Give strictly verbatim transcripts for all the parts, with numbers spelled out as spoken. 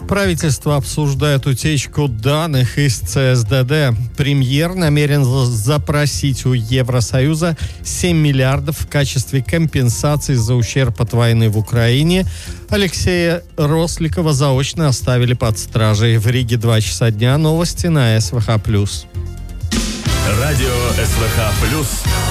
Правительство обсуждает утечку данных из ЦСДД. Премьер намерен запросить у Евросоюза семь миллиардов в качестве компенсации за ущерб от войны в Украине. Алексея Росликова заочно оставили под стражей. В Риге два часа дня. Новости на СВХ+. Радио СВХ+.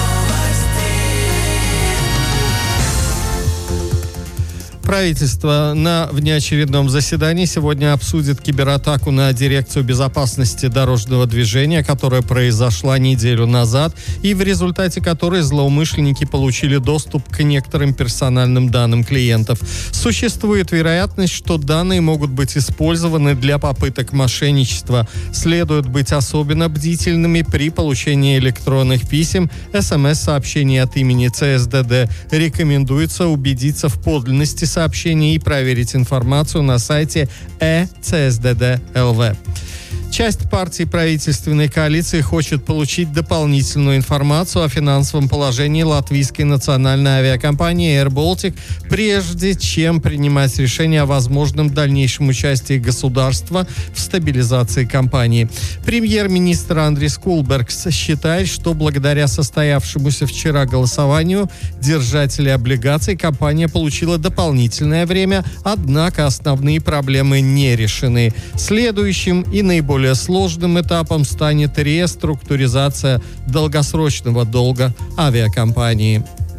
Правительство на внеочередном заседании сегодня обсудит кибератаку на Дирекцию безопасности дорожного движения, которая произошла неделю назад, и в результате которой злоумышленники получили доступ к некоторым персональным данным клиентов. Существует вероятность, что данные могут быть использованы для попыток мошенничества. Следует быть особенно бдительными при получении электронных писем, СМС-сообщений от имени ЦСДД. Рекомендуется убедиться в подлинности сообщений и проверить информацию на сайте э цэ эс дэ дэ точка эл ви. Часть партий правительственной коалиции хочет получить дополнительную информацию о финансовом положении латвийской национальной авиакомпании Air Baltic, прежде чем принимать решение о возможном дальнейшем участии государства в стабилизации компании. Премьер-министр Андрис Кулбергс считает, что благодаря состоявшемуся вчера голосованию держатели облигаций компания получила дополнительное время, однако основные проблемы не решены. Следующим и наиболее сложным этапом станет реструктуризация долгосрочного долга авиакомпании.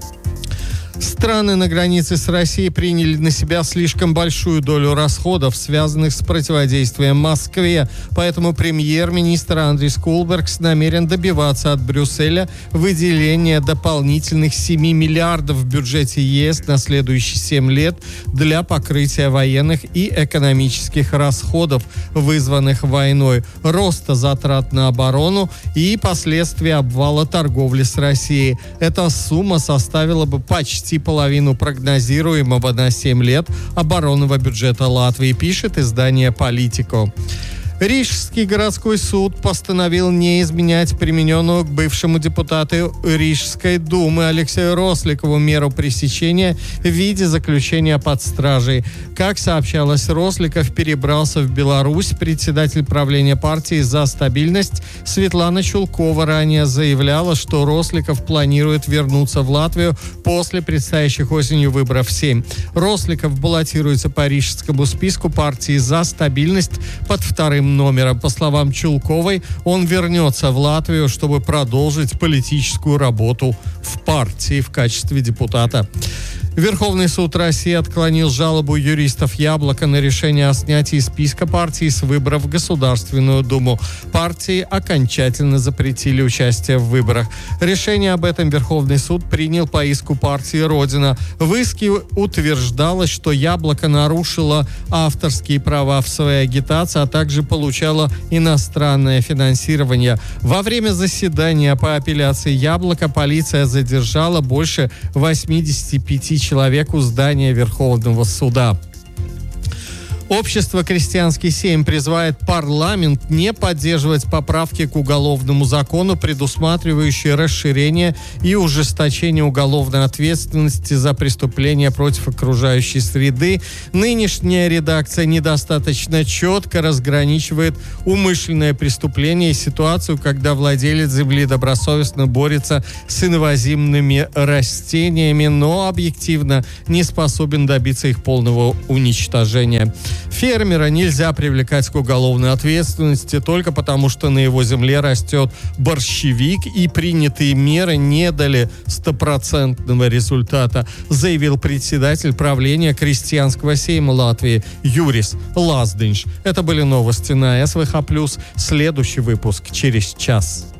Страны на границе с Россией приняли на себя слишком большую долю расходов, связанных с противодействием Москве. Поэтому премьер-министр Андрис Кулбергс намерен добиваться от Брюсселя выделения дополнительных семи миллиардов в бюджете ЕС на следующие семь лет для покрытия военных и экономических расходов, вызванных войной, роста затрат на оборону и последствий обвала торговли с Россией. Эта сумма составила бы почти половину прогнозируемого на семь лет оборонного бюджета Латвии, пишет издание «Политико». Рижский городской суд постановил не изменять примененную к бывшему депутату Рижской думы Алексею Росликову меру пресечения в виде заключения под стражей. Как сообщалось, Росликов перебрался в Беларусь. Председатель правления партии «За стабильность» Светлана Чулкова ранее заявляла, что Росликов планирует вернуться в Латвию после предстоящих осенью выборов семь. Росликов баллотируется по рижскому списку партии «За стабильность» под вторым номером. По словам Чулковой, он вернется в Латвию, чтобы продолжить политическую работу в партии в качестве депутата. Верховный суд России отклонил жалобу юристов «Яблоко» на решение о снятии списка партий с выборов в Государственную Думу. Партии окончательно запретили участие в выборах. Решение об этом Верховный суд принял по иску партии «Родина». В иске утверждалось, что «Яблоко» нарушило авторские права в своей агитации, а также получало иностранное финансирование. Во время заседания по апелляции «Яблоко» полиция задержала больше восьмидесяти пяти человек у здания Верховного суда. Общество «Крестьянский Сейм» призывает парламент не поддерживать поправки к уголовному закону, предусматривающие расширение и ужесточение уголовной ответственности за преступления против окружающей среды. Нынешняя редакция недостаточно четко разграничивает умышленное преступление и ситуацию, когда владелец земли добросовестно борется с инвазивными растениями, но объективно не способен добиться их полного уничтожения. Фермера нельзя привлекать к уголовной ответственности только потому, что на его земле растет борщевик, и принятые меры не дали стопроцентного результата, заявил председатель правления Крестьянского Сейма Латвии Юрис Лаздинш. Это были новости на СВХ+. Следующий выпуск через час.